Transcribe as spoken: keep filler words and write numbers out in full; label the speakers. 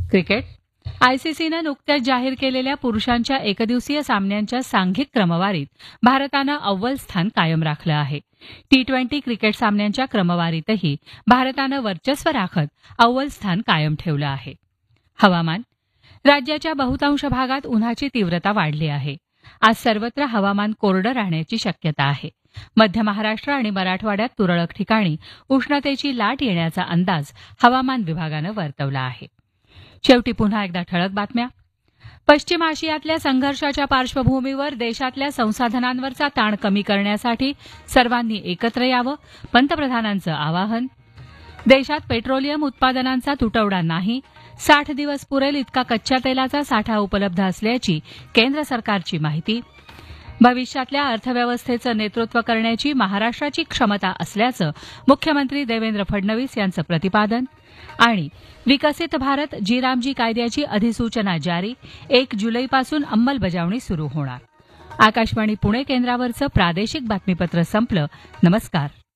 Speaker 1: Cricket आयसीसीनं नुकत्याच जाहीर केलेल्या पुरुषांच्या एकदिवसीय सामन्यांच्या सांघिक क्रमवारीत भारतानं अव्वल स्थान कायम राखलं आहे. टी ट्वेंटी क्रिकेट सामन्यांच्या क्रमवारीतही भारतानं वर्चस्व राखत अव्वल स्थान कायम ठेवलं आहे. हवामान राज्याच्या बहुतांश भागात उन्हाची तीव्रता वाढली आहे. आज सर्वत्र हवामान कोरडं राहण्याची शक्यता आहे. मध्य महाराष्ट्र आणि मराठवाड्यात तुरळक ठिकाणी उष्णतेची लाट येण्याचा अंदाज हवामान विभागानं वर्तवला आहे. शेवटी पुन्हा एकदा ठळक बातम्या. पश्चिम आशियातल्या संघर्षाच्या पार्श्वभूमीवर देशातल्या संसाधनांवरचा ताण कमी करण्यासाठी सर्वांनी एकत्र यावं, पंतप्रधानांचं आवाहन. देशात पेट्रोलियम उत्पादनांचा तुटवडा नाही, साठ दिवस पुरेल इतका कच्च्या तेलाचा साठा उपलब्ध असल्याची केंद्र सरकारची माहिती. भविष्यातल्या अर्थव्यवस्थेचं नेतृत्व करण्याची महाराष्ट्राची क्षमता असल्याचं मुख्यमंत्री देवेंद्र फडणवीस यांचं प्रतिपादन. आणि विकसित भारत जी रामजी कायद्याची अधिसूचना जारी, एक जुलैपासून अंमलबजावणी सुरू होणार. आकाशवाणी पुणे केंद्रावरचं प्रादेशिक बातमीपत्र संपलं. नमस्कार.